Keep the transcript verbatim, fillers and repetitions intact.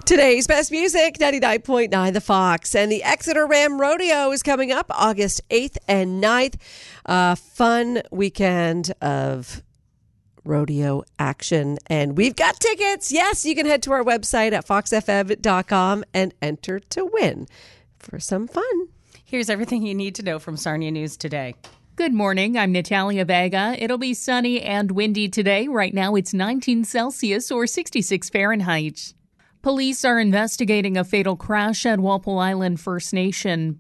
Today's best music, ninety-nine point nine The Fox. And the Exeter Ram Rodeo is coming up August eighth and ninth. A fun weekend of rodeo action. And we've got tickets. Yes, you can head to our website at fox f m dot com and enter to win for some fun. Here's everything you need to know from Sarnia News Today. Good morning. I'm Natalia Vega. It'll be sunny and windy today. Right now it's nineteen Celsius or sixty-six Fahrenheit. Police are investigating a fatal crash at Walpole Island First Nation.